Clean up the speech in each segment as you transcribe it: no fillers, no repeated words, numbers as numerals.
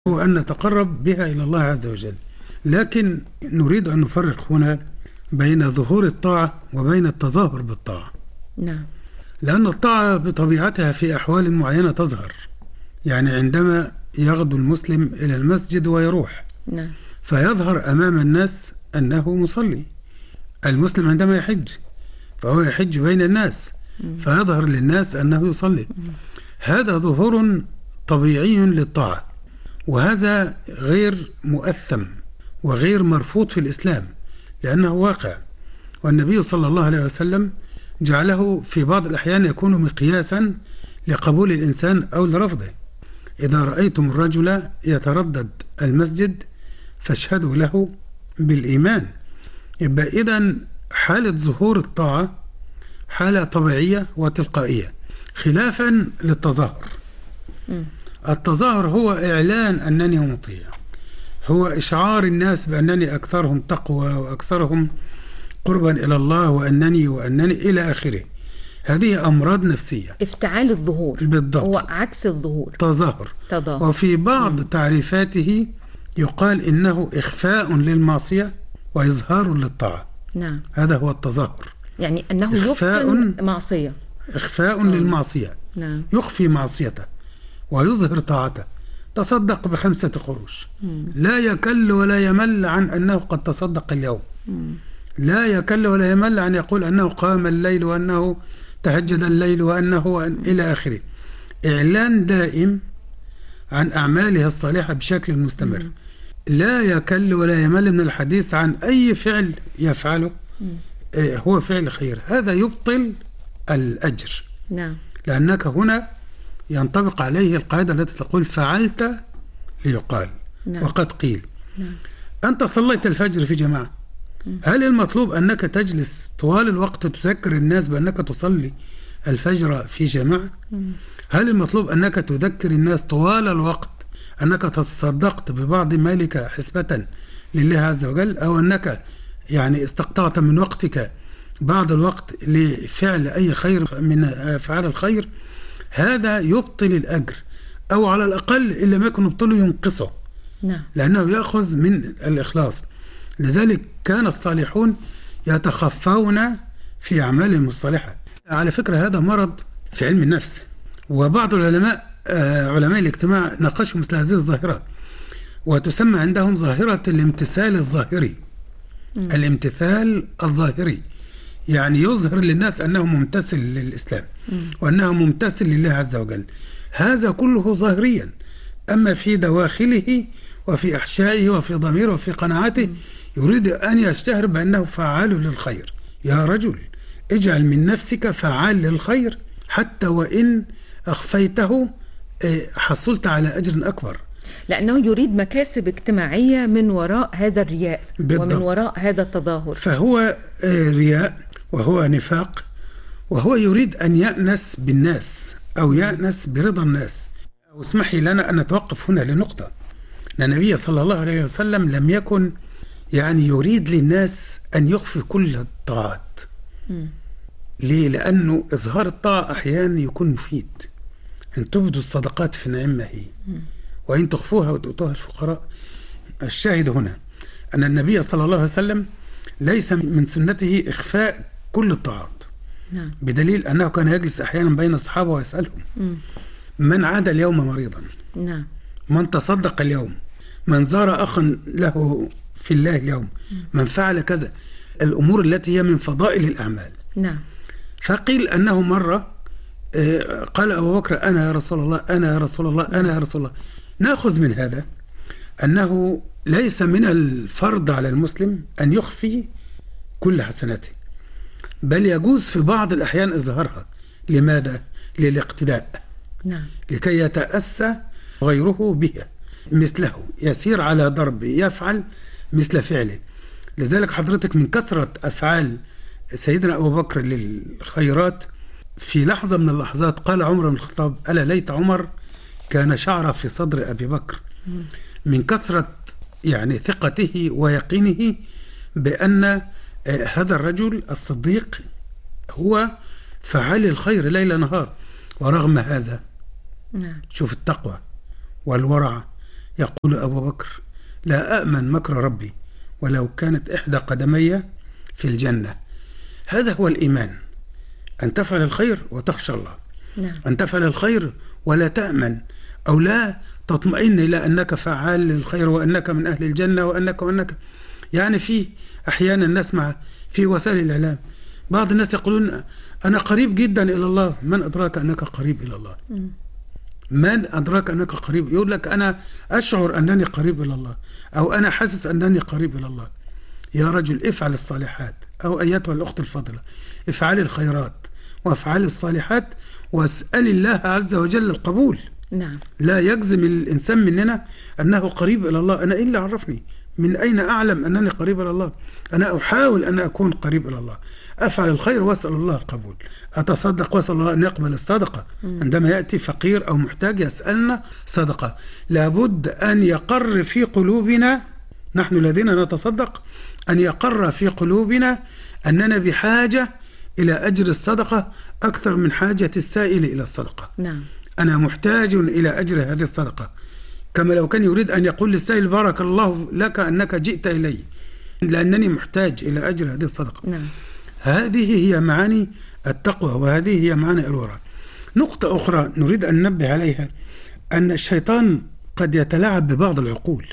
هو أن نتقرب بها إلى الله عز وجل. لكن نريد أن نفرق هنا بين ظهور الطاعة وبين التظاهر بالطاعة. نعم. لأن الطاعة بطبيعتها في أحوال معينة تظهر، يعني عندما يغدو المسلم إلى المسجد ويروح، نعم، فيظهر أمام الناس أنه مصلي. المسلم عندما يحج فهو يحج بين الناس، فيظهر للناس أنه يصلي. هذا ظهور طبيعي للطاعة، وهذا غير مؤثم وغير مرفوض في الإسلام لأنه واقع. والنبي صلى الله عليه وسلم جعله في بعض الأحيان يكون مقياسا لقبول الإنسان أو لرفضه. إذا رأيتم الرجل يتردد المسجد فاشهدوا له بالإيمان. يبقى إذن حالة ظهور الطاعة حالة طبيعية وتلقائية، خلافا للتظاهر. التظاهر هو إعلان أنني مطيع، هو إشعار الناس بأنني أكثرهم تقوى وأكثرهم قربا إلى الله وأنني إلى آخره. هذه أمراض نفسية. افتعال الظهور بالضبط، هو عكس الظهور، تظاهر. تظاهر. وفي بعض تعريفاته يقال إنه إخفاء للمعصية وإظهار للطاعة. نعم، هذا هو التظاهر، يعني أنه يبطن معصية، إخفاء للمعصية. نعم. يخفي معصيته ويظهر طاعته. تصدق ب5 قروش، لا يكل ولا يمل عن أنه قد تصدق اليوم، لا يكل ولا يمل عن يقول أنه قام الليل وأنه تهجد الليل وأنه إلى آخره. إعلان دائم عن أعماله الصالحة بشكل مستمر. لا يكل ولا يمل من الحديث عن أي فعل يفعله هو فعل خير. هذا يبطل الأجر. نعم. لأنك هنا ينطبق عليه القاعدة التي تقول فعلت ليقال. نعم. وقد قيل. نعم. أنت صليت الفجر في جماعة، هل المطلوب أنك تجلس طوال الوقت تذكر الناس بأنك تصلي الفجر في جماعة؟ هل المطلوب أنك تذكر الناس طوال الوقت أنك تصدقت ببعض مالك حسبة لله عز وجل، أو أنك يعني استقطعت من وقتك بعض الوقت لفعل أي خير من أفعال الخير؟ هذا يبطل الأجر، أو على الأقل إن لم يكن يبطله ينقصه. نعم. لأنه يأخذ من الإخلاص. لذلك كان الصالحون يتخفون في أعمالهم الصالحة. على فكرة هذا مرض في علم النفس، وبعض العلماء علماء الاجتماع ناقشوا مثل هذه الظاهرة، وتسمى عندهم ظاهرة الامتثال الظاهري. الامتثال الظاهري يعني يظهر للناس أنه ممتثل للإسلام وأنه ممتثل لله عز وجل. هذا كله ظاهريا، أما في دواخله وفي أحشائه وفي ضميره وفي قناعاته يريد أن يشتهر بأنه فعال للخير. يا رجل، اجعل من نفسك فعال للخير، حتى وإن أخفيته حصلت على أجر أكبر، لأنه يريد مكاسب اجتماعية من وراء هذا الرياء. بالضبط. ومن وراء هذا التظاهر، فهو رياء وهو نفاق، وهو يريد أن يأنس بالناس أو يأنس برضا الناس. واسمحي لنا أن نتوقف هنا لنقطة. النبي صلى الله عليه وسلم لم يكن يعني يريد للناس أن يخفي كل الطاعات. ليه؟ لأنه إظهار الطاعة أحيانا يكون مفيد. أن تبدوا الصدقات في نعمة هي، وإن تخفوها وتؤتوها الفقراء. الشاهد هنا أن النبي صلى الله عليه وسلم ليس من سنته إخفاء كل الطاعات. نعم. بدليل أنه كان يجلس أحيانا بين الصحابة ويسألهم من عاد اليوم مريضا، نعم، من تصدق اليوم، من زار أخا له في الله اليوم، من فعل كذا، الأمور التي هي من فضائل الأعمال. نعم. فقيل أنه مرة قال أبو بكر أنا يا رسول الله، أنا يا رسول الله، أنا يا رسول الله. نأخذ من هذا أنه ليس من الفرض على المسلم أن يخفي كل حسناته، بل يجوز في بعض الأحيان إظهارها. لماذا؟ للاقتداء. نعم. لكي يتأسى غيره به مثله، يسير على ضرب، يفعل مثل فعله. لذلك حضرتك من كثرة أفعال سيدنا أبو بكر للخيرات، في لحظة من اللحظات قال عمر بن الخطاب ألا ليت عمر كان شعر في صدر أبي بكر، من كثرة يعني ثقته ويقينه بأن هذا الرجل الصديق هو فعال الخير ليل نهار. ورغم هذا شوف التقوى والورع يقول أبو بكر: لا أأمن مكر ربي ولو كانت إحدى قدمي في الجنة. هذا هو الإيمان، أن تفعل الخير وتخشى الله. نعم. أن تفعل الخير ولا تأمن أو لا تطمئن إلى أنك فعال للخير وأنك من أهل الجنة وأنك يعني في أحيانا نسمع في وسائل الإعلام بعض الناس يقولون أنا قريب جدا إلى الله. من أدراك أنك قريب إلى الله؟ من أدراك أنك قريب؟ يقول لك أنا أشعر أنني قريب إلى الله، أو أنا حاسس أنني قريب إلى الله. يا رجل افعل الصالحات، أو أيتها الأخت الفاضلة افعل الخيرات وافعل الصالحات واسأل الله عز وجل القبول. نعم. لا يجزم الإنسان مننا أنه قريب إلى الله. أنا إيه اللي عرفني؟ من أين أعلم أنني قريب إلى الله؟ أنا أحاول أن أكون قريب إلى الله، أفعل الخير وأسأل الله القبول، أتصدق وأسأل الله أن يقبل الصدقة. عندما يأتي فقير أو محتاج يسألنا صدقة، لابد أن يقر في قلوبنا نحن الذين نتصدق، أن يقر في قلوبنا أننا بحاجة إلى أجر الصدقة أكثر من حاجة السائل إلى الصدقة. نعم. أنا محتاج إلى أجر هذه الصدقة، كما لو كان يريد أن يقول للسائل بارك الله لك أنك جئت إلي، لأنني محتاج إلى أجر هذه الصدقة. نعم. هذه هي معاني التقوى، وهذه هي معاني الورع. نقطة أخرى نريد أن ننبه عليها، أن الشيطان قد يتلاعب ببعض العقول.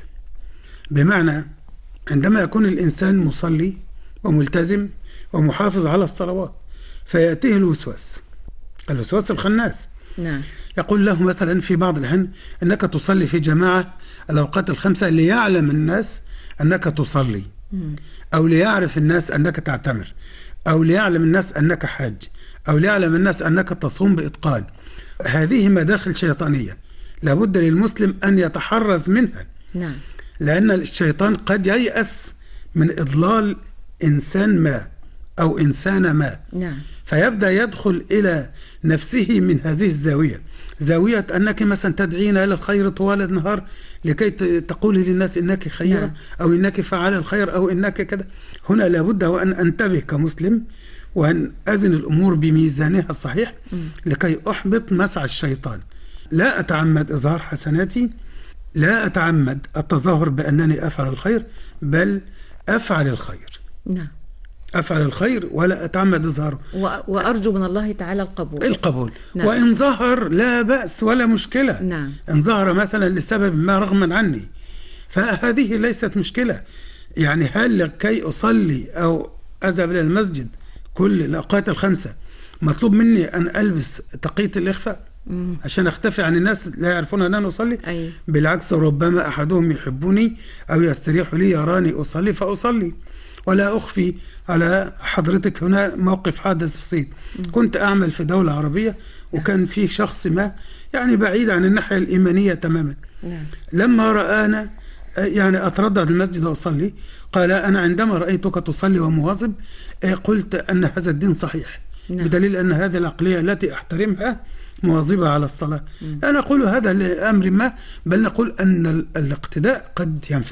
بمعنى عندما يكون الإنسان مصلي وملتزم ومحافظ على الصلوات، فيأتيه الوسواس الخناس. نعم. يقول له مثلا في بعض الأحيان أنك تصلي في جماعة الأوقات الخمسة ليعلم الناس أنك تصلي، أو ليعرف الناس أنك تعتمر، أو ليعلم الناس أنك حاج، أو ليعلم الناس أنك تصوم بإتقان. هذه مداخل شيطانية لابد للمسلم أن يتحرز منها. نعم. لأن الشيطان قد ييأس من إضلال إنسان ما أو إنسان ما. نعم. فيبدأ يدخل إلى نفسه من هذه الزاوية، زاوية أنك مثلا تدعين إلى الخير طوال النهار لكي تقولي للناس إنك خيرة. نعم. أو إنك فعال الخير أو إنك كذا. هنا لابد وأن أنتبه كمسلم وأن أزن الأمور بميزانها الصحيح لكي أحبط مسعى الشيطان. لا أتعمد إظهار حسناتي، لا أتعمد التظاهر بأنني أفعل الخير، بل أفعل الخير. نعم. أفعل الخير ولا أتعمد إظهاره، وأرجو من الله تعالى القبول. نعم. وإن ظهر لا بأس ولا مشكلة. نعم. إن ظهر مثلا لسبب ما رغما عني فهذه ليست مشكلة. يعني هل لكي أصلي أو أذهب إلى المسجد كل الأوقات الخمسة مطلوب مني أن ألبس تقية الإخفاء عشان أختفي عن الناس لا يعرفون أن أنا أصلي؟ أي. بالعكس، ربما أحدهم يحبني أو يستريح لي يراني أصلي فأصلي ولا أخفي على حضرتك. هنا موقف حادث في الصين. كنت أعمل في دولة عربية وكان في شخص ما يعني بعيد عن الناحية الإيمانية تماما. لما رآنا يعني أتردد المسجد وأصلي قال أنا عندما رأيتك تصلي ومواظب قلت أن هذا الدين صحيح. بدليل أن هذه العقلية التي أحترمها مواظبة على الصلاة. لا نقول هذا لأمر ما، بل نقول أن الاقتداء قد ينفع.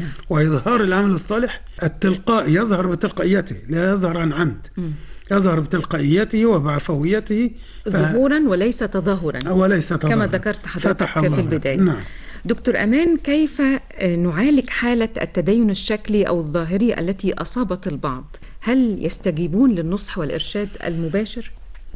وإظهار العمل الصالح التلقاء يظهر بتلقائيته، لا يظهر عن عمد. يظهر بتلقائيته وبعفويته ظهورا وليس تظاهرا كما ذكرت حضرتك في البداية. نعم. دكتور أمان، كيف نعالج حالة التدين الشكلي أو الظاهري التي أصابت البعض؟ هل يستجيبون للنصح والإرشاد المباشر؟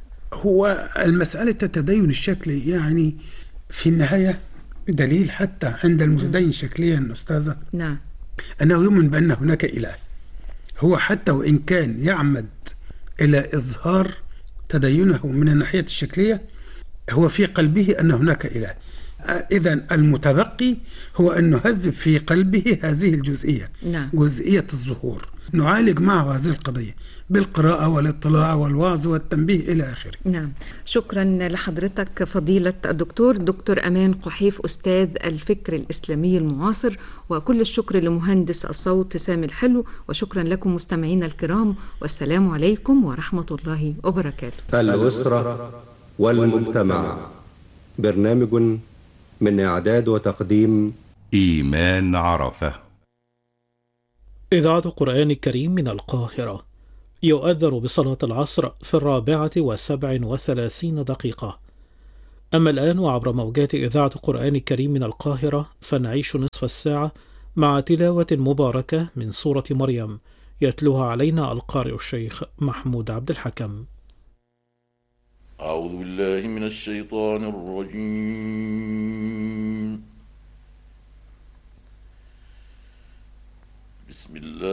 هو المسألة التدين الشكلي يعني في النهاية دليل حتى عند المتدين شكليا أستاذة. نعم. أنه يؤمن بأن هناك إله. هو حتى وإن كان يعمد إلى إظهار تدينه من الناحية الشكلية هو في قلبه أن هناك إله. إذن المتبقي هو أن نهذب في قلبه هذه الجزئية. نعم. جزئية الظهور. نعالج معه هذه القضية بالقراءة والاطلاع والوعظ والتنبيه إلى آخره. نعم. شكرا لحضرتك فضيلة الدكتور دكتور أمان قحيف، أستاذ الفكر الإسلامي المعاصر، وكل الشكر لمهندس الصوت سامي الحلو، وشكرا لكم مستمعينا الكرام، والسلام عليكم ورحمة الله وبركاته. الأسرة والمجتمع، برنامج من إعداد وتقديم إيمان عرفة. إذاعة القرآن الكريم من القاهرة. يؤذن بصلاة العصر في 4:37. أما الآن وعبر موجات إذاعة قرآن الكريم من القاهرة فنعيش نصف الساعة مع تلاوة مباركة من سورة مريم يتلوها علينا القارئ الشيخ محمود عبد الحكم. أعوذ بالله من الشيطان الرجيم. بسم الله